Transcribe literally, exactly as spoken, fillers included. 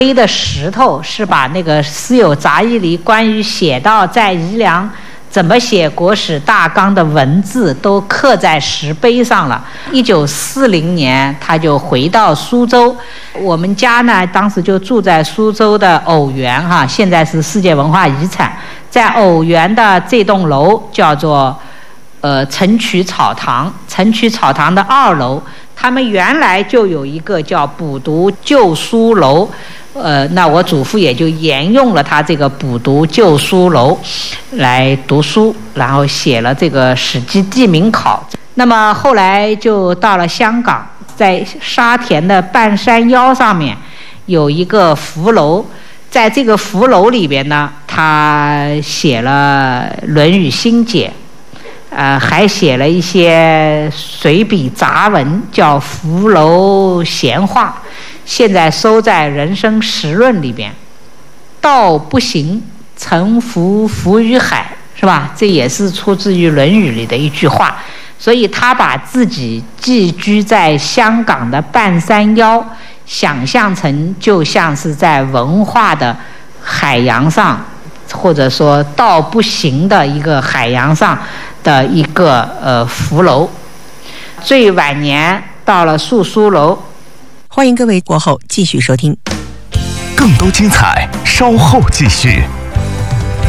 碑的石头是把那个私有杂役里关于写到在宜良怎么写国史大纲的文字都刻在石碑上了。一九四零年他就回到苏州，我们家呢当时就住在苏州的偶园哈，现在是世界文化遗产。在偶园的这栋楼叫做呃城曲草堂，城曲草堂的二楼，他们原来就有一个叫补读旧书楼。呃，那我祖父也就沿用了他这个补读旧书楼来读书，然后写了这个《史记地名考》。那么后来就到了香港，在沙田的半山腰上面有一个福楼，在这个福楼里边呢，他写了《论语心解》，呃，还写了一些随笔杂文，叫《福楼闲话》。现在收在《人生实论》里边。道不行，沉浮浮于海，是吧？这也是出自于《论语》里的一句话。所以他把自己寄居在香港的半山腰想象成就像是在文化的海洋上，或者说道不行的一个海洋上的一个呃浮楼。最晚年到了宿书楼。 欢迎各位过后继续收听， 更多精彩稍后继续。